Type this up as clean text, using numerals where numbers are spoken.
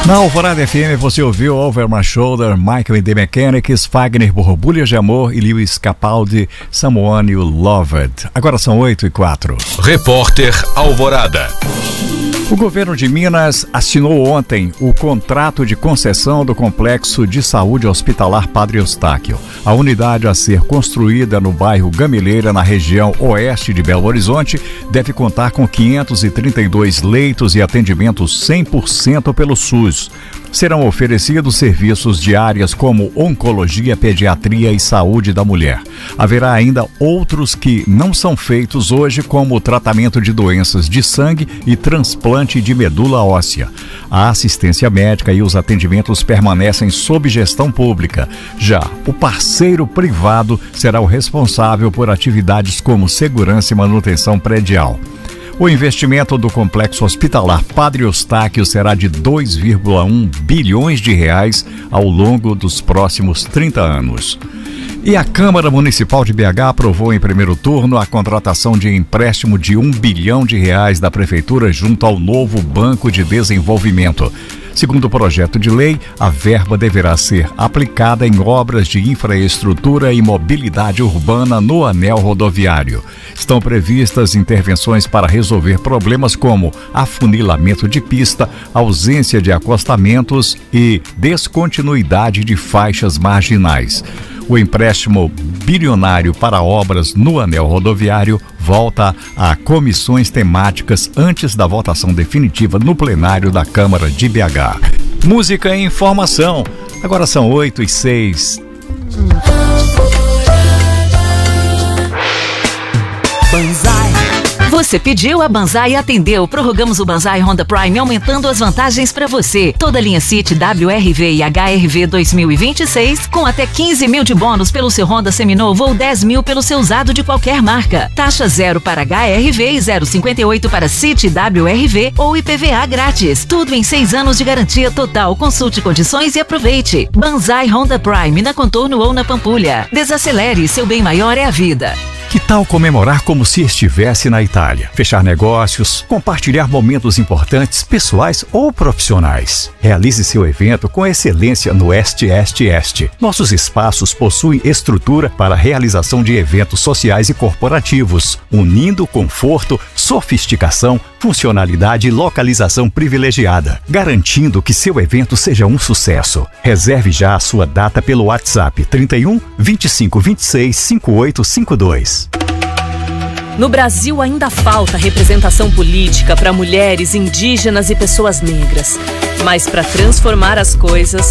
Na Alvorada FM você ouviu Over My Shoulder, Michael and the Mechanics, Fagner, Borbulhas de Amor e Lewis Capaldi, Someone You Loved. Agora são 8h04. Repórter Alvorada. O governo de Minas assinou ontem o contrato de concessão do Complexo de Saúde Hospitalar Padre Eustáquio. A unidade a ser construída no bairro Gameleira, na região oeste de Belo Horizonte, deve contar com 532 leitos e atendimentos 100% pelo SUS. Serão oferecidos serviços de áreas como oncologia, pediatria e saúde da mulher. Haverá ainda outros que não são feitos hoje, como o tratamento de doenças de sangue e transplante de medula óssea. A assistência médica e os atendimentos permanecem sob gestão pública. Já o parceiro privado será o responsável por atividades como segurança e manutenção predial. O investimento do Complexo Hospitalar Padre Eustáquio será de 2,1 bilhões de reais ao longo dos próximos 30 anos. E a Câmara Municipal de BH aprovou em primeiro turno a contratação de empréstimo de R$1 bilhão da Prefeitura junto ao novo Banco de Desenvolvimento. Segundo o projeto de lei, a verba deverá ser aplicada em obras de infraestrutura e mobilidade urbana no anel rodoviário. Estão previstas intervenções para resolver problemas como afunilamento de pista, ausência de acostamentos e descontinuidade de faixas marginais. O empréstimo bilionário para obras no anel rodoviário volta a comissões temáticas antes da votação definitiva no plenário da Câmara de BH. Música e informação. Agora são 8h06. Banzai. Você pediu, a Banzai atendeu. Prorrogamos o Banzai Honda Prime, aumentando as vantagens para você. Toda a linha City, WRV e HRV 2026, com até 15 mil de bônus pelo seu Honda seminovo ou 10 mil pelo seu usado de qualquer marca. Taxa 0 para HRV e 0,58 para City WRV ou IPVA grátis. Tudo em 6 anos de garantia total. Consulte condições e aproveite. Banzai Honda Prime, na Contorno ou na Pampulha. Desacelere, seu bem maior é a vida. Que tal comemorar como se estivesse na Itália? Fechar negócios, compartilhar momentos importantes, pessoais ou profissionais. Realize seu evento com excelência no Este. Nossos espaços possuem estrutura para a realização de eventos sociais e corporativos, unindo conforto, sofisticação, funcionalidade e localização privilegiada, garantindo que seu evento seja um sucesso. Reserve já a sua data pelo WhatsApp 31 25 26 5852. No Brasil ainda falta representação política para mulheres, indígenas e pessoas negras. Mas para transformar as coisas,